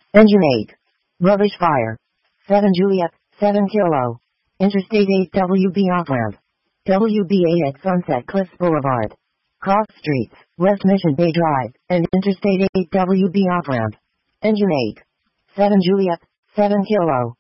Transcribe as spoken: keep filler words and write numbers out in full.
Engine eight. Rubbish fire. seven Juliet, seven Kilo. Interstate eight W B Oakland. W B A at Sunset Cliffs Boulevard. Cross Streets, West Mission Bay Drive, and Interstate eight W B Oakland. Engine eight. seven Juliet, seven Kilo.